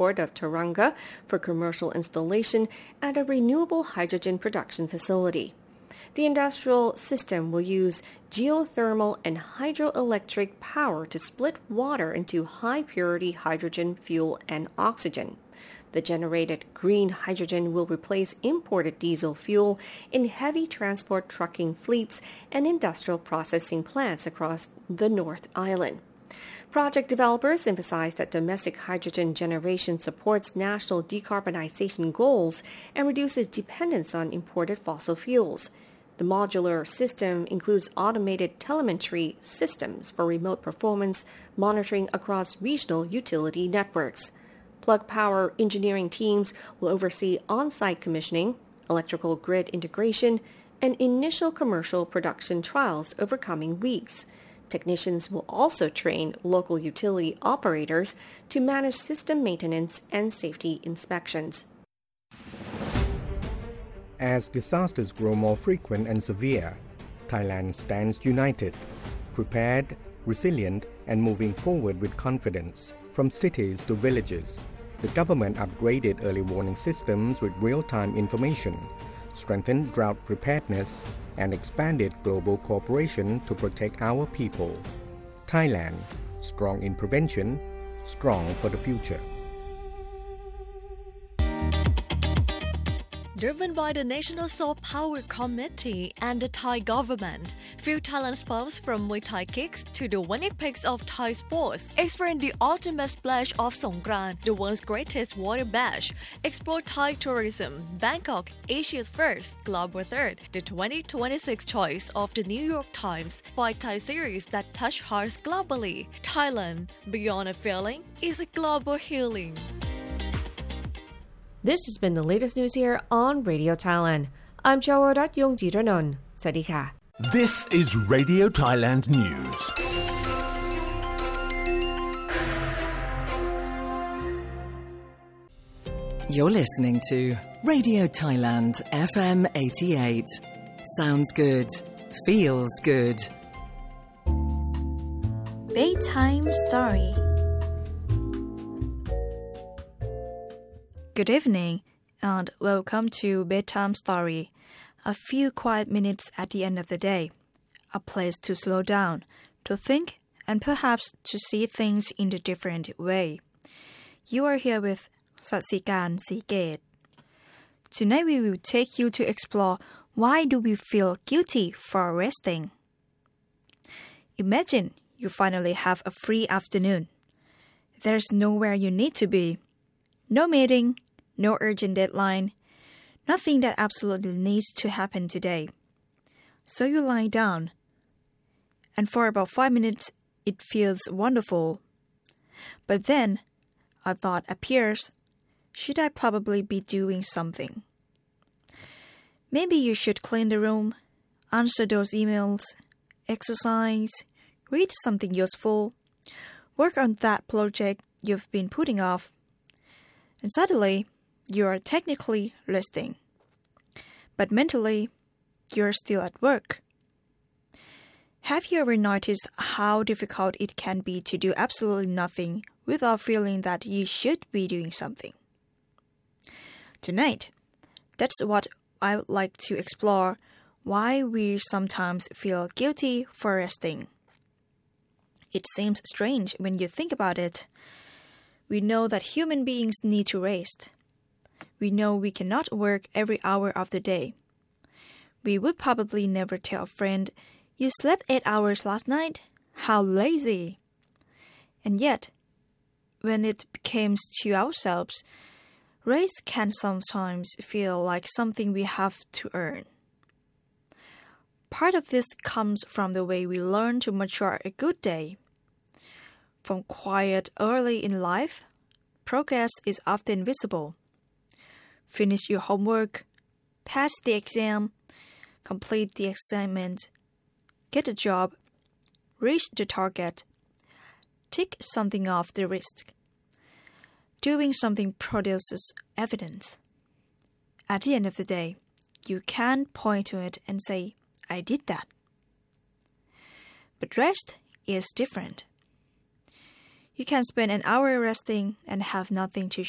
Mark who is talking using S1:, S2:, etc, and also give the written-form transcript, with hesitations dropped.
S1: port of Tauranga for commercial installation at a renewable hydrogen production facility. The industrial system will use geothermal and hydroelectric power to split water into high-purity hydrogen, fuel, and oxygen. The generated green hydrogen will replace imported diesel fuel in heavy transport trucking fleets and industrial processing plants across the North Island. Project developers emphasize that domestic hydrogen generation supports national decarbonization goals and reduces dependence on imported fossil fuels. The modular system includes automated telemetry systems for remote performance monitoring across regional utility networks. Plug Power engineering teams will oversee on-site commissioning, electrical grid integration, and initial commercial production trials over coming weeks. Technicians will also train local utility operators to manage system maintenance and safety inspections.
S2: As disasters grow more frequent and severe, Thailand stands united, prepared, resilient, and moving forward with confidence. From cities to villages, the government upgraded early warning systems with real-time information, strengthened drought preparedness, and expanded global cooperation to protect our people. Thailand, strong in prevention, strong for the future.
S3: Driven by the National Soft Power Committee and the Thai government, feel Thailand's pulse from Muay Thai kicks to the Winnipeg of Thai sports. Experience the ultimate splash of Songkran, the world's greatest water bash. Explore Thai tourism. Bangkok, Asia's first, global third, the 2026 choice of the New York Times. 5 Thai series that touch hearts globally. Thailand, beyond a feeling, is a global healing.
S1: This has been the latest news here on Radio Thailand. I'm Chawarat Yongjiranun. Sadika.
S4: This is Radio Thailand News.
S5: You're listening to Radio Thailand FM 88. Sounds good. Feels good.
S6: Bedtime Story. Good evening and welcome to Bedtime Story. A few quiet minutes at the end of the day. A place to slow down, to think, and perhaps to see things in a different way. You are here with Satsikan Seagate. Tonight we will take you to explore why do we feel guilty for resting. Imagine you finally have a free afternoon. There's nowhere you need to be. No meeting, no urgent deadline, nothing that absolutely needs to happen today. So you lie down, and for about 5 minutes it feels wonderful. But then a thought appears, should I probably be doing something? Maybe you should clean the room, answer those emails, exercise, read something useful, work on that project you've been putting off. And suddenly, you are technically resting. But mentally, you're still at work. Have you ever noticed how difficult it can be to do absolutely nothing without feeling that you should be doing something? Tonight, that's what I would like to explore, why we sometimes feel guilty for resting. It seems strange when you think about it. We know that human beings need to rest. We know we cannot work every hour of the day. We would probably never tell a friend, "You slept 8 hours last night? How lazy!" And yet, when it comes to ourselves, rest can sometimes feel like something we have to earn. Part of this comes from the way we learn to mature a good day. From quiet early in life, progress is often visible. Finish your homework, pass the exam, complete the assignment, get a job, reach the target, tick something off the list. Doing something produces evidence. At the end of the day, you can point to it and say, "I did that." But rest is different. You can spend an hour resting and have nothing to